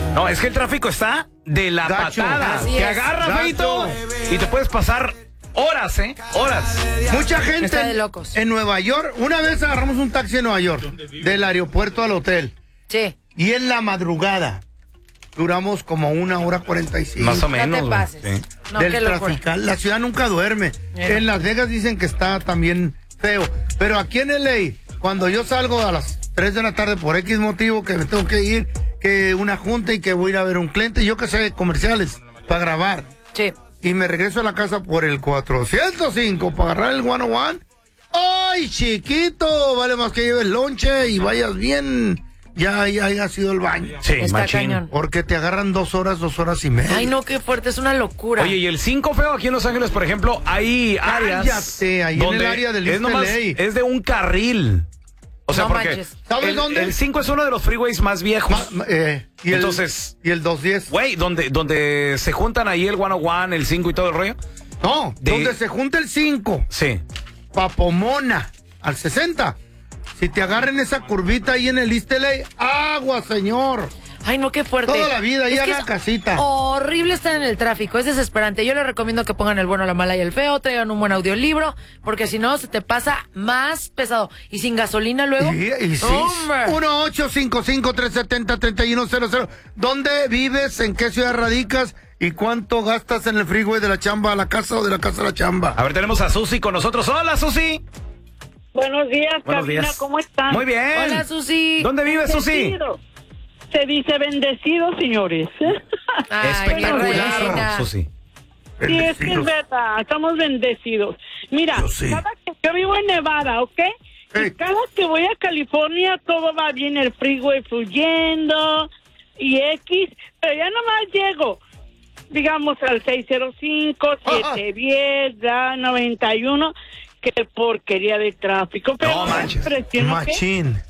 No, es que el tráfico está de la Gacho. patada. Así Te es. agarra, feito, y te puedes pasar horas, horas. Mucha gente Está de locos. en Nueva York. Una vez agarramos un taxi en Nueva York, del aeropuerto al hotel. Sí. Y en la madrugada duramos como 1:45. Más o menos. No te güey. pases. Sí. No, del qué locura. trafical. La ciudad nunca duerme. Mira. En Las Vegas dicen que está también feo. Pero aquí en LA, cuando yo salgo a las 3 de la tarde por X motivo que me tengo que ir, que una junta y que voy a ir a ver un cliente, yo que sé, comerciales, para grabar. Sí. Y me regreso a la casa por el 405 para agarrar el 101. ¡Ay, chiquito! Vale más que lleves lonche y vayas bien. Ya haya sido el baño. Sí, Está machín. cañón. Porque te agarran 2 horas y media. Ay, no, qué fuerte, es una locura. Oye, y el 5 feo aquí en Los Ángeles, por ejemplo, hay áreas. Cállate, ahí en donde el área del es East nomás, LA. es de un carril. O sea, No porque manches. ¿Sabes dónde? el 5 es uno de los freeways más viejos. Y Entonces, y el 210. güey, donde se juntan ahí el 101, el 5 y todo el rollo. No, donde se junta el 5, Sí. Papomona, al 60. Si te agarran esa curvita ahí en el East LA, agua, señor. Ay, no, qué fuerte. Toda la vida, ahí Es que haga es casita. horrible estar en el tráfico, es desesperante. Yo les recomiendo que pongan el bueno, la mala y el feo, traigan un buen audiolibro, porque si no, se te pasa más pesado. Y sin gasolina luego. Y sí. ¡Hombre! 1-855-370-3100. ¿Dónde vives? ¿En qué ciudad radicas? ¿Y cuánto gastas en el freeway de la chamba a la casa o de la casa a la chamba? A ver, tenemos a Susi con nosotros. Hola, Susi. Buenos días, Buenos Carolina, días. ¿cómo están? Muy bien. Hola, Susi. ¿Dónde vives, Susi? Bendecido. Se dice bendecido, señores. Ay, mi Espectacular, reina. Susi. Sí, es que es verdad, estamos bendecidos. Mira, Yo sí. yo vivo en Nevada, ¿ok? Hey. Y cada que voy a California todo va bien, el freeway fluyendo y X, pero ya nomás llego, digamos, al 605, 710, 91, qué porquería de tráfico. Pero No manches. impresiona que Machín.